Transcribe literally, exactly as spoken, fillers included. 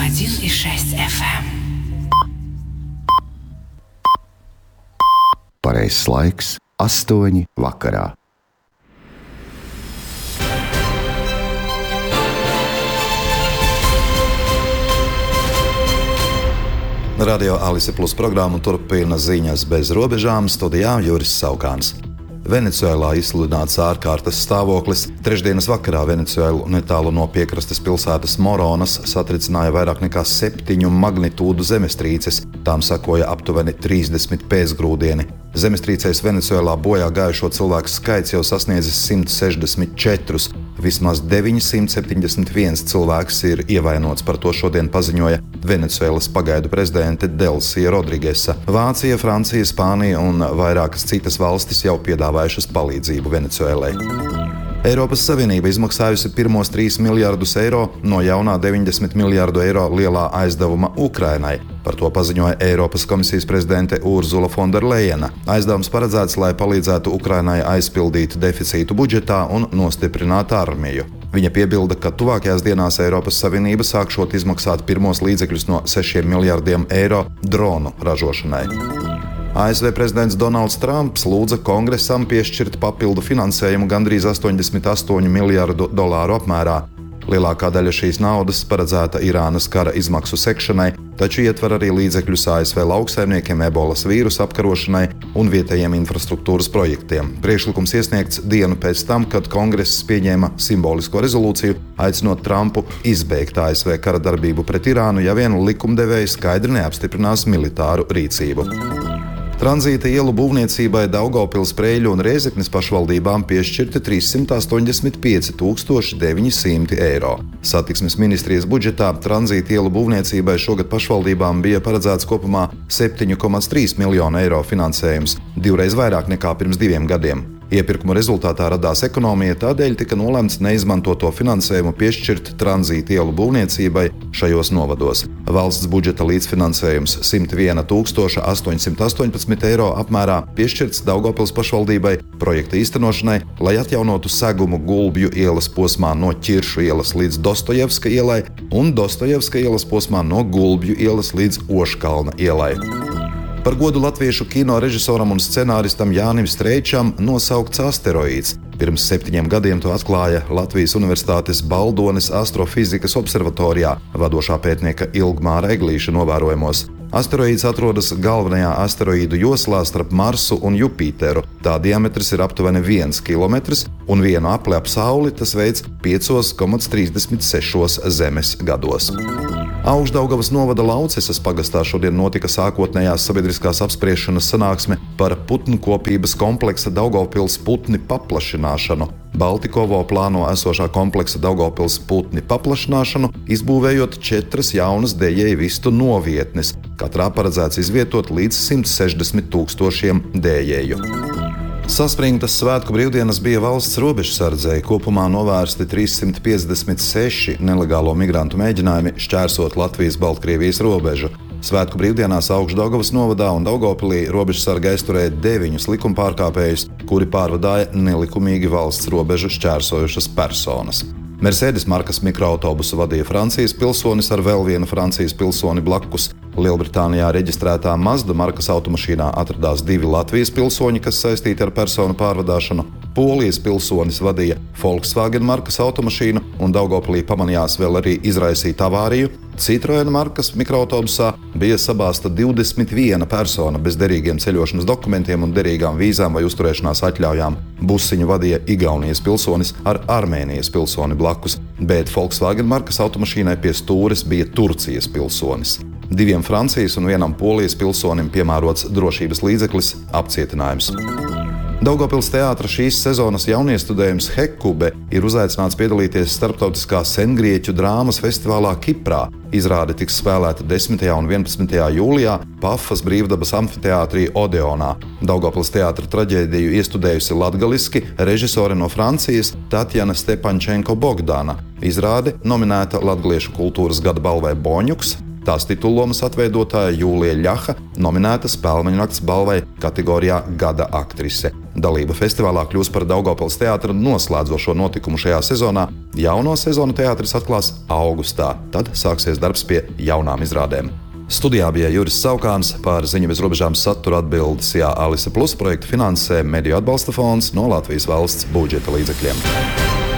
один и шесть эф эм. Pareizais laiks - astoņi vakarā. Radio Alise Plus programmu turpina ziņas bez robežām, studijā Juris Saukāns. Venecuēlā izsludināts ārkārtas stāvoklis. Trešdienas vakarā Venecuēlu netālu no piekrastes pilsētas Moronas satricināja vairāk nekā septiņu magnitūdu zemestrīces. Tām sekoja aptuveni trīsdesmit pēcgrūdieni. Zemestrīcēs Venecuēlā bojā gājušo cilvēku skaits jau sasniedzis simt sešdesmit četrus. Vismaz deviņsimt septiņdesmit viens cilvēks ir ievainots, par to šodien paziņoja Venecuēlas pagaidu prezidente Delsija Rodrigesa. Vācija, Francija, Spānija un vairākas citas valstis jau piedāvājušas palīdzību Venecuēlai. Eiropas Savienība izmaksājusi pirmos trīs miljardus eiro no jaunā deviņdesmit miljardu eiro lielā aizdevuma Ukrainai. Par to paziņoja Eiropas komisijas prezidente Urzula Fonderlejena. Aizdevums paredzēts, lai palīdzētu Ukrainai aizpildīt deficītu budžetā un nostiprināt armiju. Viņa piebilda, ka tuvākajās dienās Eiropas Savienība sākšot izmaksāt pirmos līdzekļus no sešiem miljardiem eiro dronu ražošanai. A S V prezidents Donalds Trumps lūdza kongresam piešķirt papildu finansējumu gandrīz astoņdesmit astoņu miljardu dolāru apmērā. Lielākā daļa šīs naudas paredzēta Irānas kara izmaksu sekšanai, taču ietver arī līdzekļus A S V lauksaimniekiem, ebolas vīrusa apkarošanai un vietējiem infrastruktūras projektiem. Priekšlikums iesniegts dienu pēc tam, kad kongress pieņēma simbolisko rezolūciju, aicinot Trumpu izbeigt A S V kara darbību pret Irānu, ja vien likumdevēji skaidri neapstiprinās militāru rīcību. Tranzīta ielu būvniecībai Daugavpils, Preiļu un Rēzeknes pašvaldībām piešķirti trīssimt astoņdesmit pieci tūkstoši deviņi simti eiro. Satiksmes ministrijas budžetā tranzīta ielu būvniecībai šogad pašvaldībām bija paredzēts kopumā septiņi komats trīs miljonu eiro finansējums, divreiz vairāk nekā pirms diviem gadiem. Iepirkuma rezultātā radās ekonomija, tādēļ tika nolemts neizmantoto finansējumu piešķirt tranzīta ielu būvniecībai šajos novados. Valsts budžeta līdzfinansējums simt viens tūkstoši astoņsimt astoņpadsmit eiro apmērā piešķirts Daugavpils pašvaldībai projekta īstenošanai, lai atjaunotu segumu Gulbju ielas posmā no Ķiršu ielas līdz Dostojevska ielai un Dostojevska ielas posmā no Gulbju ielas līdz Oškalna ielai. Par godu latviešu kino režisoram un scenāristam Jānim Streičam nosaukts asteroīds. Pirms septiņiem gadiem to atklāja Latvijas Universitātes Baldones astrofizikas observatorijā vadošā pētnieka Ilgmāra Eglīša novērojumos. Asteroīds atrodas galvenajā asteroīdu joslā starp Marsu un Jupiteru. Tā diametrs ir aptuveni viens kilometrs un vienu apli ap Sauli tas veids pieci komats trīsdesmit seši zemes gados. Augšdaugavas novada Laucesas pagastā šodien notika sākotnējās sabiedriskās apspriešanas sanāksme par putnkopības kompleksa Daugavpils putni paplašināšanu. Baltikovo plāno esošā kompleksa Daugavpils putni paplašināšanu, izbūvējot četras jaunas dejēju vistu novietnes. Katrā paredzēts izvietot līdz simt sešdesmit tūkstošiem dējēju. Saspringtas svētku brīvdienas bija valsts robežsardzei. Kopumā novērsti trīssimt piecdesmit seši nelegālo migrantu mēģinājumi šķērsot Latvijas-Baltkrievijas robežu. Svētku brīvdienās Augšdaugavas novadā un Daugavpilī robežsarga aizturēja deviņus likumpārkāpējus, kuri pārvadāja nelikumīgi valsts robežu šķērsojušas personas. Mercedes markas mikroautobusu vadīja Francijas pilsonis ar vēl vienu Francijas pilsoni blakus. Lielbritānijā reģistrētā Mazda markas automašīnā atradās divi Latvijas pilsoņi, kas saistīti ar personu pārvadāšanu. Polijas pilsonis vadīja Volkswagen markas automašīnu un Daugavpilī pamanījās vēl arī izraisīt avāriju. Citroen markas mikroautobusā bija sabāzta divdesmit viena persona bez derīgiem ceļošanas dokumentiem un derīgām vīzām vai uzturēšanās atļaujām. Busiņu vadīja Igaunijas pilsonis ar Armēnijas pilsoni blakus, bet Volkswagen markas automašīnai pie stūres bija Turcijas pilsonis. Diviem Francijas un vienam Polijas pilsonim piemērots drošības līdzeklis apcietinājums. Daugavpils teātra šīs sezonas jauniestudējums Hekube ir uzaicināts piedalīties starptautiskā sengrieķu drāmas festivālā Kiprā. Izrāde tiks spēlēta desmitajā un vienpadsmitajā jūlijā Pafas brīvdabas amfiteātrī Odeonā. Daugavpils teātra traģēdiju iestudējusi latgaliski režisore no Francijas Tatjana Stepančenko Bogdana. Izrāde nominēta Latgaliešu kultūras gada balvai Boņuks. Tās titullomas atveidotāja Jūlija Ļaha nominēta Spēlmeņu nakts balvai kategorijā Gada aktrise. Dalība festivālā kļūs par Daugavpils teātra noslēdzošo notikumu šajā sezonā, Jauno sezonu teātris atklās augustā, tad sāksies darbs pie jaunām izrādēm. Studijā bija Juris Saukāns, par Ziņu bez robežām satura atbildes, ja Alise Plus projektu finansē Mediju atbalsta fonds no Latvijas valsts budžeta līdzekļiem.